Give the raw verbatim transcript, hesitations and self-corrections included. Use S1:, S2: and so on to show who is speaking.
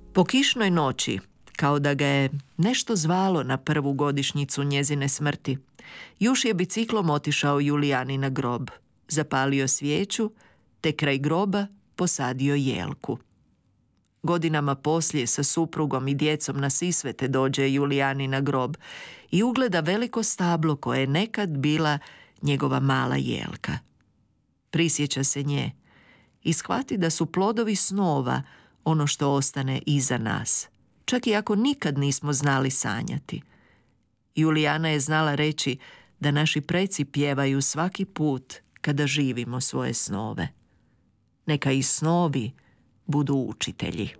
S1: Po kišnoj noći, kao da ga je nešto zvalo na prvu godišnjicu njezine smrti, Juš je biciklom otišao Julijani na grob, zapalio svijeću, te kraj groba posadio jelku. Godinama poslije sa suprugom i djecom na Sisvete dođe Julijani na grob i ugleda veliko stablo koje je nekad bila njegova mala jelka. Prisjeća se nje i shvati da su plodovi snova ono što ostane iza nas, čak i ako nikad nismo znali sanjati. Julijana je znala reći da naši preci pjevaju svaki put kada živimo svoje snove. Neka i snovi budu učitelji.